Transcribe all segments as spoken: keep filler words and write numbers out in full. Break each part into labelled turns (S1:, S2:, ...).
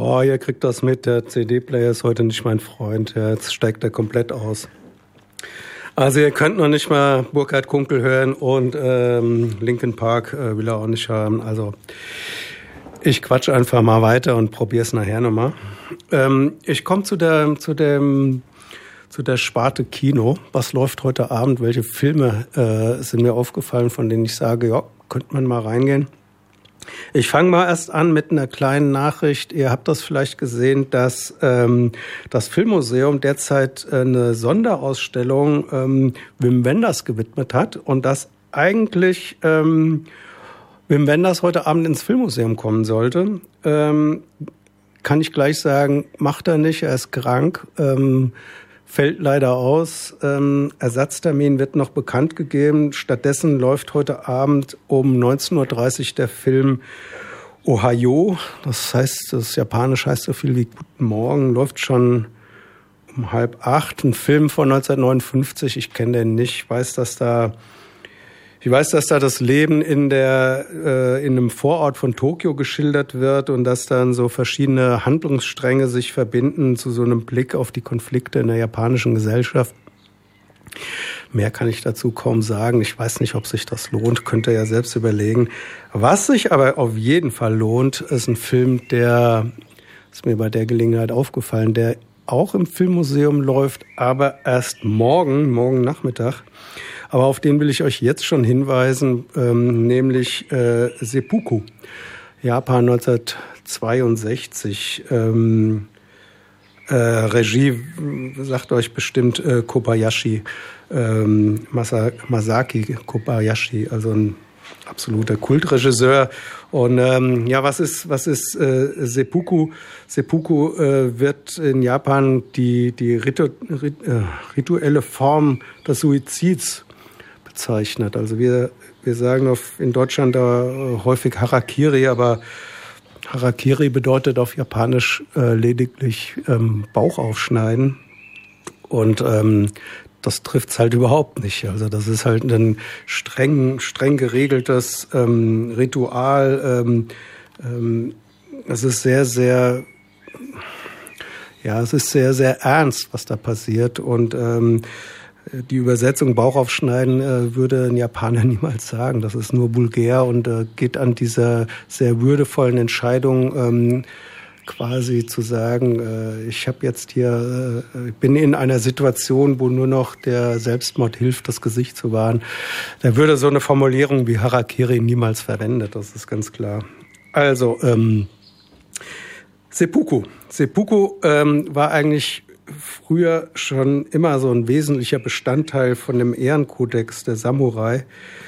S1: Oh, ihr kriegt das mit, der C D-Player ist heute nicht mein Freund. Ja, jetzt steigt er komplett aus. Also ihr könnt noch nicht mal Burkhard Kunkel hören und ähm, Linkin Park äh, will er auch nicht haben. Also ich quatsche einfach mal weiter und probiere es nachher nochmal. Ähm, ich komme zu der, zu dem, zu der Sparte Kino. Was läuft heute Abend? Welche Filme äh, sind mir aufgefallen, von denen ich sage, ja, könnte man mal reingehen? Ich fange mal erst an mit einer kleinen Nachricht. Ihr habt das vielleicht gesehen, dass ähm, das Filmmuseum derzeit eine Sonderausstellung ähm, Wim Wenders gewidmet hat und dass eigentlich ähm, Wim Wenders heute Abend ins Filmmuseum kommen sollte. Ähm, kann ich gleich sagen, macht er nicht, er ist krank, ähm, fällt leider aus. Ähm, Ersatztermin wird noch bekannt gegeben. Stattdessen läuft heute Abend um neunzehn Uhr dreißig der Film Ohayo. Das heißt, das Japanisch heißt so viel wie Guten Morgen. Läuft schon um halb acht. Ein Film von neunzehnhundertneunundfünfzig. Ich kenne den nicht. Ich weiß, dass da Ich weiß, dass da das Leben in der äh, in einem Vorort von Tokio geschildert wird und dass dann so verschiedene Handlungsstränge sich verbinden zu so einem Blick auf die Konflikte in der japanischen Gesellschaft. Mehr kann ich dazu kaum sagen. Ich weiß nicht, ob sich das lohnt, könnt ihr ja selbst überlegen. Was sich aber auf jeden Fall lohnt, ist ein Film, der ist mir bei der Gelegenheit aufgefallen, der auch im Filmmuseum läuft, aber erst morgen, morgen Nachmittag. Aber auf den will ich euch jetzt schon hinweisen, ähm, nämlich äh, Seppuku, Japan neunzehnhundertzweiundsechzig. Ähm, äh, Regie sagt euch bestimmt äh, Kobayashi, ähm, Masa, Masaki Kobayashi, also ein absoluter Kultregisseur. Und ähm, ja, was ist was ist äh, Seppuku? Seppuku äh, wird in Japan die die ritu, rit, äh, rituelle Form des Suizids bezeichnet. Also wir wir sagen auf, in Deutschland da äh, häufig Harakiri, aber Harakiri bedeutet auf Japanisch äh, lediglich ähm, Bauch aufschneiden. Und ähm, das trifft's halt überhaupt nicht. Also das ist halt ein streng, streng geregeltes ähm, Ritual. Ähm, ähm, es ist sehr, sehr, ja, es ist sehr, sehr ernst, was da passiert. Und ähm, die Übersetzung Bauch aufschneiden äh, würde ein Japaner niemals sagen. Das ist nur vulgär und äh, geht an dieser sehr würdevollen Entscheidung ähm, quasi zu sagen, äh, ich habe jetzt hier, äh, ich bin in einer Situation, wo nur noch der Selbstmord hilft, das Gesicht zu wahren. Da würde so eine Formulierung wie Harakiri niemals verwendet, das ist ganz klar. Also, ähm, Seppuku. Seppuku ähm, war eigentlich früher schon immer so ein wesentlicher Bestandteil von dem Ehrenkodex der Samurai,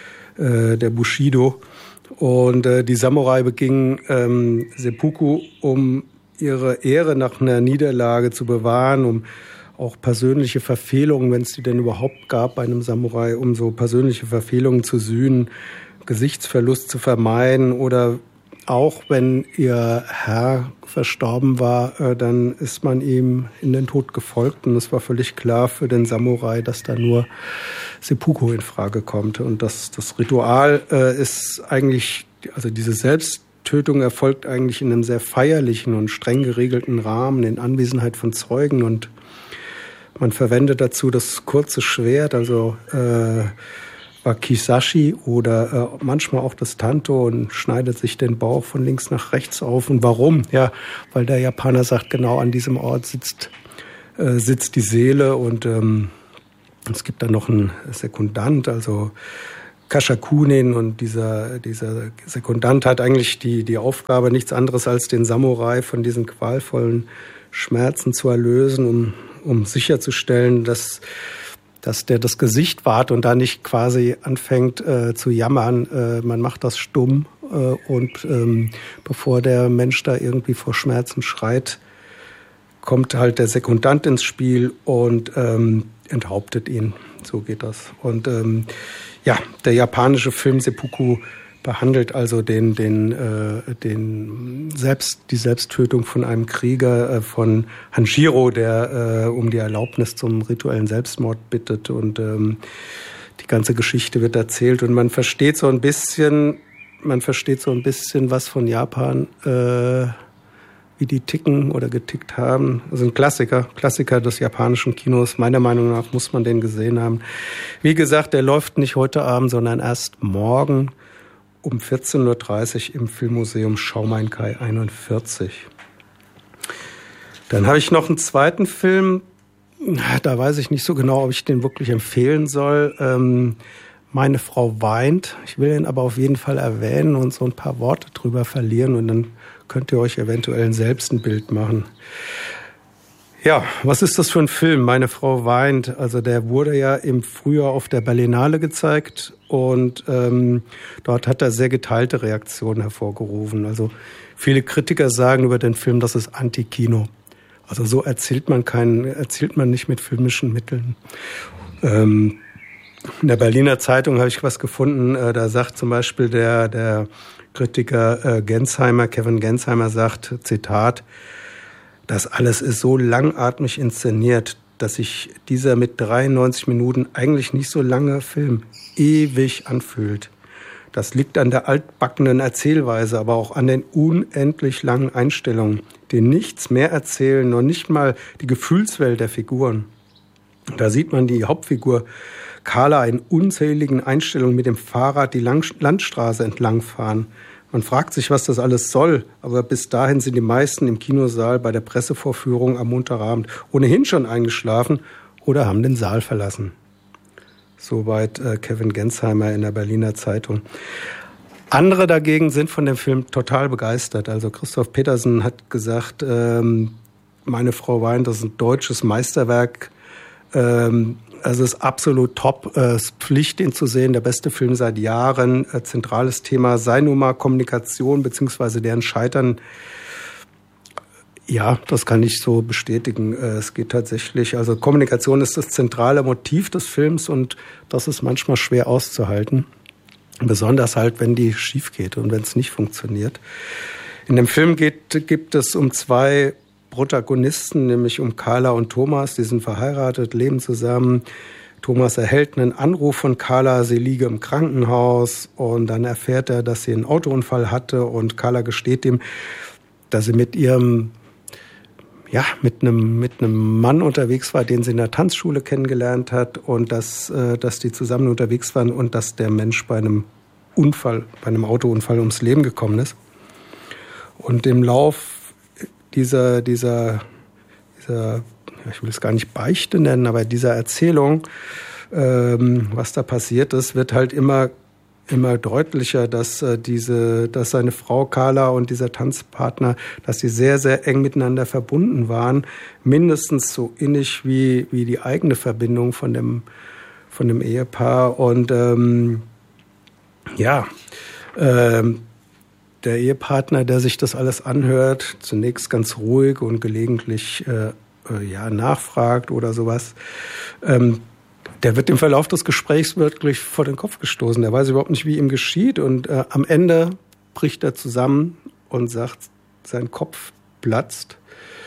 S1: äh, der Bushido. Und äh, die Samurai begingen ähm, Seppuku, um ihre Ehre nach einer Niederlage zu bewahren, um auch persönliche Verfehlungen, wenn es die denn überhaupt gab bei einem Samurai, um so persönliche Verfehlungen zu sühnen, Gesichtsverlust zu vermeiden oder auch wenn ihr Herr verstorben war, äh, dann ist man ihm in den Tod gefolgt. Und es war völlig klar für den Samurai, dass da nur Seppuku in Frage kommt. Und das, das Ritual äh, ist eigentlich, also diese Selbsttötung erfolgt eigentlich in einem sehr feierlichen und streng geregelten Rahmen, in Anwesenheit von Zeugen. Und man verwendet dazu das kurze Schwert, also äh, Wakizashi oder äh, manchmal auch das Tanto und schneidet sich den Bauch von links nach rechts auf. Und warum? Ja, weil der Japaner sagt, genau an diesem Ort sitzt, äh, sitzt die Seele. Und ähm, es gibt dann noch einen Sekundant, also Kashakunin. Und dieser, dieser Sekundant hat eigentlich die, die Aufgabe, nichts anderes als den Samurai von diesen qualvollen Schmerzen zu erlösen, um, um sicherzustellen, dass dass der das Gesicht wahrt und da nicht quasi anfängt äh, zu jammern. Äh, man macht das stumm äh, und ähm, bevor der Mensch da irgendwie vor Schmerzen schreit, kommt halt der Sekundant ins Spiel und ähm, enthauptet ihn. So geht das. Und ähm, ja, der japanische Film Seppuku behandelt also den, den, äh, den Selbst, die Selbsttötung von einem Krieger, äh, von Hanshiro, der äh, um die Erlaubnis zum rituellen Selbstmord bittet. Und ähm, die ganze Geschichte wird erzählt. Und man versteht so ein bisschen, man versteht so ein bisschen was von Japan, äh, wie die ticken oder getickt haben. Also ein Klassiker, Klassiker des japanischen Kinos. Meiner Meinung nach muss man den gesehen haben. Wie gesagt, der läuft nicht heute Abend, sondern erst morgen um vierzehn Uhr dreißig im Filmmuseum Schaumeinkai einundvierzig. Dann habe ich noch einen zweiten Film. Da weiß ich nicht so genau, ob ich den wirklich empfehlen soll. Ähm, Meine Frau weint. Ich will ihn aber auf jeden Fall erwähnen und so ein paar Worte drüber verlieren und dann könnt ihr euch eventuell selbst ein Bild machen. Ja, was ist das für ein Film? Meine Frau weint. Also der wurde ja im Frühjahr auf der Berlinale gezeigt und ähm, dort hat er sehr geteilte Reaktionen hervorgerufen. Also viele Kritiker sagen über den Film, das ist Anti-Kino. Also so erzählt man keinen, erzählt man nicht mit filmischen Mitteln. Ähm, In der Berliner Zeitung habe ich was gefunden, äh, da sagt zum Beispiel der, der Kritiker äh, Gensheimer, Kevin Gensheimer sagt, Zitat, das alles ist so langatmig inszeniert, dass sich dieser mit dreiundneunzig Minuten eigentlich nicht so lange Film ewig anfühlt. Das liegt an der altbackenen Erzählweise, aber auch an den unendlich langen Einstellungen, die nichts mehr erzählen, noch nicht mal die Gefühlswelt der Figuren. Da sieht man die Hauptfigur Carla in unzähligen Einstellungen mit dem Fahrrad die Landstraße entlangfahren. Man fragt sich, was das alles soll, aber bis dahin sind die meisten im Kinosaal bei der Pressevorführung am Montagabend ohnehin schon eingeschlafen oder haben den Saal verlassen. Soweit äh, Kevin Gensheimer in der Berliner Zeitung. Andere dagegen sind von dem Film total begeistert. Also Christoph Petersen hat gesagt, ähm, Meine Frau weint, das ist ein deutsches Meisterwerk. Ähm, Also es ist absolut top, es ist Pflicht, den zu sehen, der beste Film seit Jahren. Zentrales Thema sei nun mal Kommunikation bzw. deren Scheitern. Ja, das kann ich so bestätigen. Es geht tatsächlich, also Kommunikation ist das zentrale Motiv des Films und das ist manchmal schwer auszuhalten. Besonders halt, wenn die schief geht und wenn es nicht funktioniert. In dem Film geht, gibt es um zwei Protagonisten, nämlich um Carla und Thomas, die sind verheiratet, leben zusammen. Thomas erhält einen Anruf von Carla, sie liege im Krankenhaus und dann erfährt er, dass sie einen Autounfall hatte und Carla gesteht ihm, dass sie mit ihrem, ja, mit einem, mit einem Mann unterwegs war, den sie in der Tanzschule kennengelernt hat und dass, äh, dass die zusammen unterwegs waren und dass der Mensch bei einem Unfall, bei einem Autounfall ums Leben gekommen ist. Und im Lauf Dieser, dieser, dieser, ich will es gar nicht Beichte nennen, aber dieser Erzählung, ähm, was da passiert ist, wird halt immer, immer deutlicher, dass äh, diese, dass seine Frau Carla und dieser Tanzpartner, dass sie sehr, sehr eng miteinander verbunden waren, mindestens so innig wie, wie die eigene Verbindung von dem, von dem Ehepaar und, ähm, ja, ähm, der Ehepartner, der sich das alles anhört, zunächst ganz ruhig und gelegentlich äh, äh, ja, nachfragt oder sowas, ähm, der wird im Verlauf des Gesprächs wirklich vor den Kopf gestoßen. Der weiß überhaupt nicht, wie ihm geschieht und äh, am Ende bricht er zusammen und sagt, sein Kopf platzt.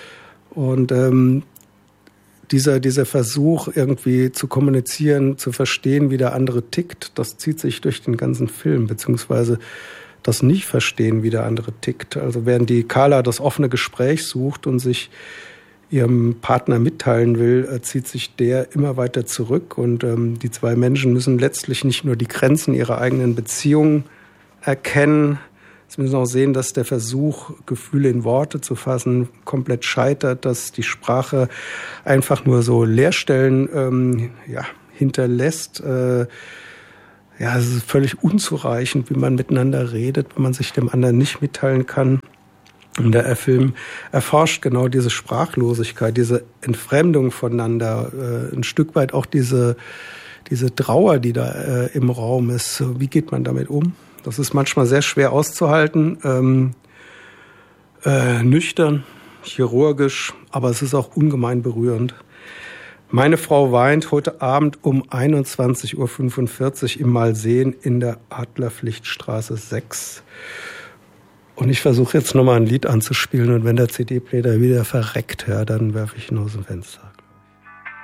S1: Und ähm, dieser, dieser Versuch, irgendwie zu kommunizieren, zu verstehen, wie der andere tickt, das zieht sich durch den ganzen Film, beziehungsweise das Nicht-Verstehen, wie der andere tickt. Also während die Carla das offene Gespräch sucht und sich ihrem Partner mitteilen will, zieht sich der immer weiter zurück. Und ähm, die zwei Menschen müssen letztlich nicht nur die Grenzen ihrer eigenen Beziehung erkennen, sie müssen auch sehen, dass der Versuch, Gefühle in Worte zu fassen, komplett scheitert, dass die Sprache einfach nur so Leerstellen ähm, ja, hinterlässt. Äh, Ja, es ist völlig unzureichend, wie man miteinander redet, wenn man sich dem anderen nicht mitteilen kann. Und der Film erforscht genau diese Sprachlosigkeit, diese Entfremdung voneinander, äh, ein Stück weit auch diese, diese Trauer, die da äh, im Raum ist. Wie geht man damit um? Das ist manchmal sehr schwer auszuhalten, ähm, äh, nüchtern, chirurgisch, aber es ist auch ungemein berührend. Meine Frau weint heute Abend um einundzwanzig Uhr fünfundvierzig im Malsehen in der Adlerpflichtstraße sechs. Und ich versuche jetzt nochmal ein Lied anzuspielen und wenn der C D-Player wieder verreckt, ja, dann werfe ich ihn aus dem Fenster.